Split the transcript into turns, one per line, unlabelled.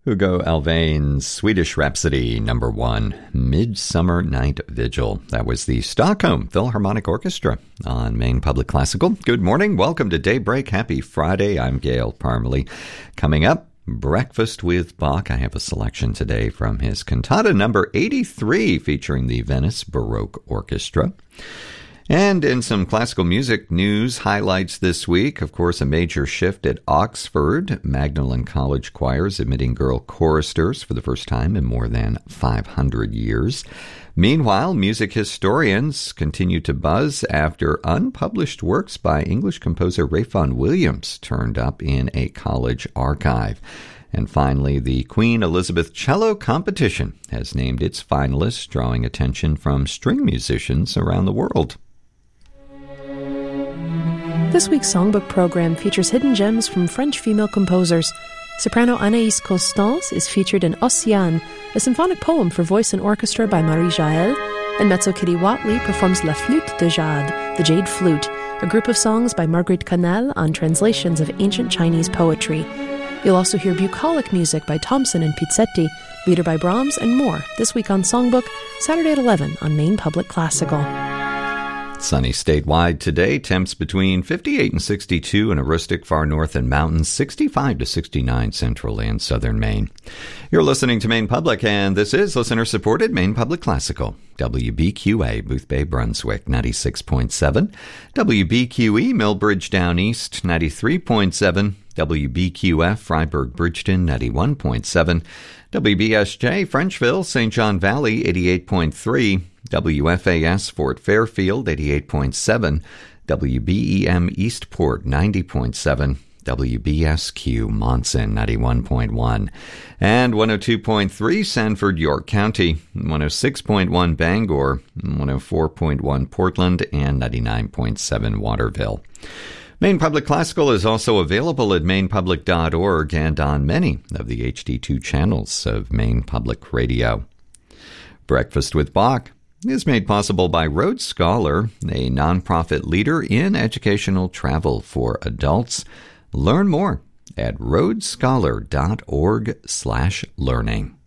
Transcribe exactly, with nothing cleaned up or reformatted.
Hugo Alvain's Swedish Rhapsody, number one, Midsummer Night Vigil. That was the Stockholm Philharmonic Orchestra on Maine Public Classical. Good morning. Welcome to Daybreak. Happy Friday. I'm Gail Parmalee. Coming up, Breakfast with Bach. I have a selection today from his cantata number eighty-three, featuring the Venice Baroque Orchestra. And in some classical music news highlights this week, of course, a major shift at Oxford. Magdalen College choirs admitting girl choristers for the first time in more than five hundred years. Meanwhile, music historians continue to buzz after unpublished works by English composer Ralph Vaughan Williams turned up in a college archive. And finally, the Queen Elizabeth Cello Competition has named its finalists, drawing attention from string musicians around the world.
This week's songbook program features hidden gems from French female composers. Soprano Anaïs Constance is featured in Ossian, a symphonic poem for voice and orchestra by Marie Jaël, and mezzo Kitty Watley performs La Flûte de Jade, the Jade Flute, a group of songs by Marguerite Cannelle on translations of ancient Chinese poetry. You'll also hear bucolic music by Thompson and Pizzetti, Lieder by Brahms, and more this week on Songbook, Saturday at eleven on Maine Public Classical.
Sunny statewide today, temps between fifty-eight and sixty-two in a rustic far north and mountains, sixty-five to sixty-nine central and southern Maine. You're listening to Maine Public, and this is listener-supported Maine Public Classical. W B Q A, Booth Bay, Brunswick, ninety-six point seven. W B Q E, Millbridge Down East, ninety-three point seven. W B Q F, Freiburg, Bridgeton, ninety-one point seven. W B S J, Frenchville, Saint John Valley, eighty-eight point three. W F A S, Fort Fairfield, eighty-eight point seven. W B E M, Eastport, ninety point seven. W B S Q, Monson, ninety-one point one. And one oh two point three, Sanford, York County, one oh six point one, Bangor, one oh four point one, Portland, and ninety-nine point seven, Waterville. Maine Public Classical is also available at maine public dot org and on many of the H D two channels of Maine Public Radio. Breakfast with Bach is made possible by Rhodes Scholar, a nonprofit leader in educational travel for adults. Learn more at rhodes scholar dot org slash learning.